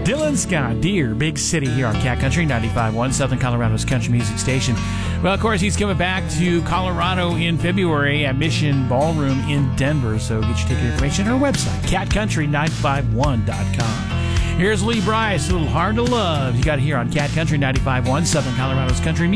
Dylan Scott, Deer, Big City here on Cat Country 95.1, Southern Colorado's country music station. Well, of course, he's coming back to Colorado in February at Mission Ballroom in Denver. So get your ticket information at our website, catcountry951.com. Here's Lee Brice, a little hard to love. You got it here on Cat Country 95.1, Southern Colorado's country music.